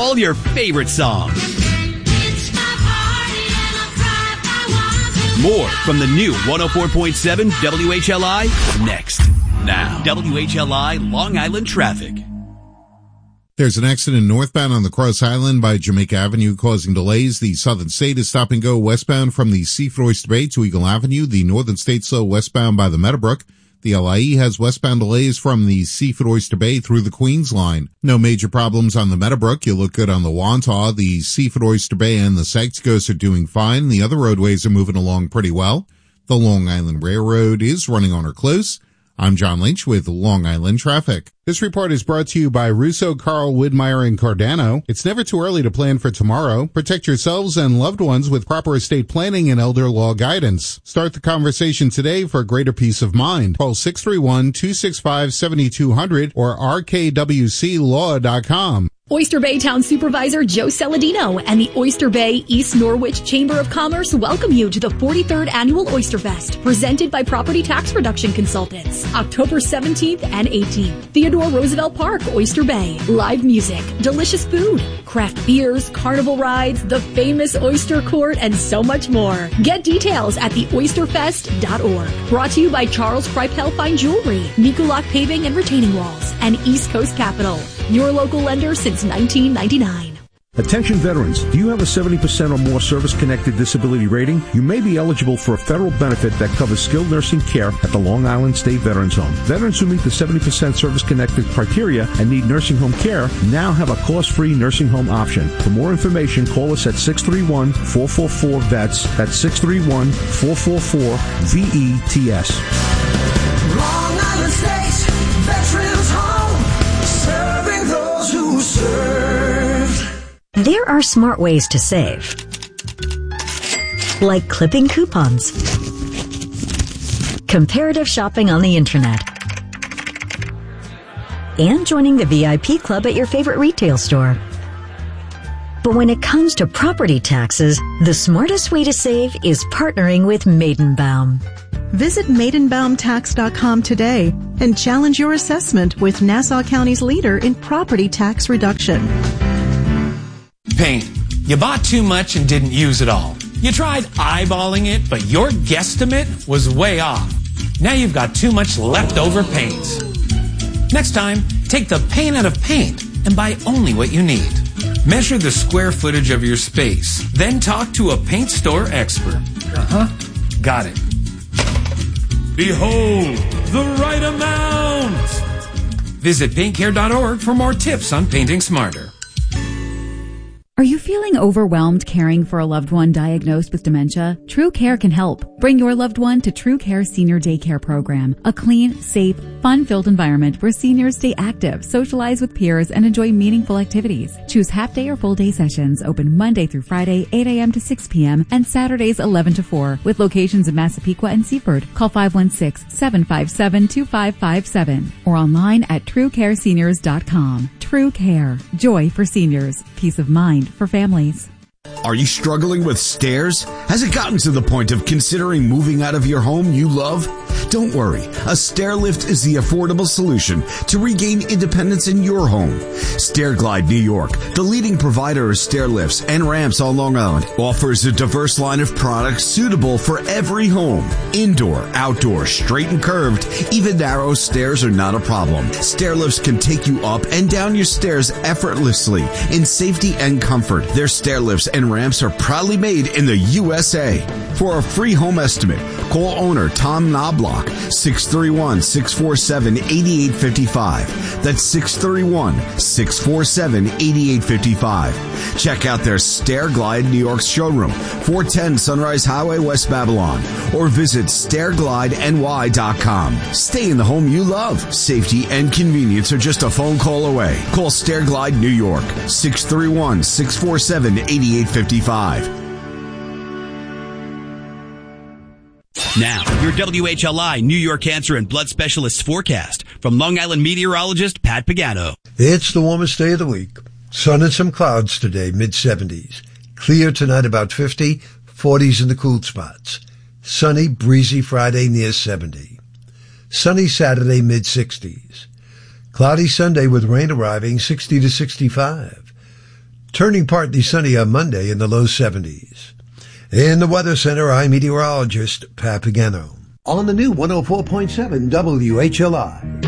all your favorite songs. More from the new 104.7 WHLI next. Now, WHLI Long Island traffic. There's an accident northbound on the Cross Island by Jamaica Avenue causing delays. The Southern State is stop and go westbound from the Seaford Oyster Bay to Eagle Avenue. The Northern State slow westbound by the Meadowbrook. The LIE has westbound delays from the Seaford Oyster Bay through the Queens line. No major problems on the Meadowbrook. You look good on the Wantagh. The Seaford Oyster Bay and the Sykes-Coast are doing fine. The other roadways are moving along pretty well. The Long Island Railroad is running on or close. I'm John Lynch with Long Island Traffic. This report is brought to you by Russo, Carl, Widmeyer, and Cardano. It's never too early to plan for tomorrow. Protect yourselves and loved ones with proper estate planning and elder law guidance. Start the conversation today for greater peace of mind. Call 631-265-7200 or rkwclaw.com. Oyster Bay Town Supervisor Joe Saladino and the Oyster Bay East Norwich Chamber of Commerce welcome you to the 43rd Annual Oyster Fest, presented by Property Tax Reduction Consultants, October 17th and 18th. Theodore Roosevelt Park, Oyster Bay. Live music, delicious food, craft beers, carnival rides, the famous Oyster Court, and so much more. Get details at theoysterfest.org. Brought to you by Charles Kripel Fine Jewelry, Nicolak Paving and Retaining Walls, and East Coast Capital. Your local lender since 1999. Attention veterans, do you have a 70% or more service-connected disability rating? You may be eligible for a federal benefit that covers skilled nursing care at the Long Island State Veterans Home. Veterans who meet the 70% service-connected criteria and need nursing home care now have a cost-free nursing home option. For more information, call us at 631-444-VETS. That's 631-444-VETS. Long Island State Veterans Home, serving those who serve. There are smart ways to save, like clipping coupons, comparative shopping on the internet, and joining the VIP club at your favorite retail store. But when it comes to property taxes, the smartest way to save is partnering with Maidenbaum. Visit maidenbaumtax.com today and challenge your assessment with Nassau County's leader in property tax reduction. Paint. You bought too much and didn't use it all. You tried eyeballing it, but your guesstimate was way off. Now you've got too much leftover paint. Next time, take the paint out of paint and buy only what you need. Measure the square footage of your space, then talk to a paint store expert. Got it. Behold, the right amount! Visit paintcare.org for more tips on painting smarter. Are you feeling overwhelmed caring for a loved one diagnosed with dementia? True Care can help. Bring your loved one to True Care Senior Daycare Program, a clean, safe, fun-filled environment where seniors stay active, socialize with peers, and enjoy meaningful activities. Choose half-day or full-day sessions, open Monday through Friday, 8 a.m. to 6 p.m., and Saturdays, 11 to 4, with locations in Massapequa and Seaford. Call 516-757-2557 or online at truecareseniors.com. True Care. Joy for seniors. Peace of mind for families. Are you struggling with stairs? Has it gotten to the point of considering moving out of your home you love? Don't worry. A stair lift is the affordable solution to regain independence in your home. Stairglide New York, the leading provider of stair lifts and ramps on Long Island, offers a diverse line of products suitable for every home. Indoor, outdoor, straight and curved, even narrow stairs are not a problem. Stair lifts can take you up and down your stairs effortlessly in safety and comfort. Their stair lifts and ramps are proudly made in the USA. For a free home estimate, call owner Tom Knobloch, 631-647-8855. That's 631-647-8855. Check out their Stairglide New York showroom, 410 Sunrise Highway, West Babylon, or visit stairglideny.com. Stay in the home you love. Safety and convenience are just a phone call away. Call Stairglide New York, 631-647-8855. Now, your WHLI New York Cancer and Blood Specialist forecast from Long Island meteorologist Pat Pagano. It's the warmest day of the week. Sun and some clouds today, mid-70s. Clear tonight, about 50, 40s in the cool spots. Sunny, breezy Friday, near 70. Sunny Saturday, mid-60s. Cloudy Sunday with rain arriving, 60 to 65. Turning partly sunny on Monday in the low 70s. In the Weather Center, I'm meteorologist Pat Pagano. On the new 104.7 WHLI.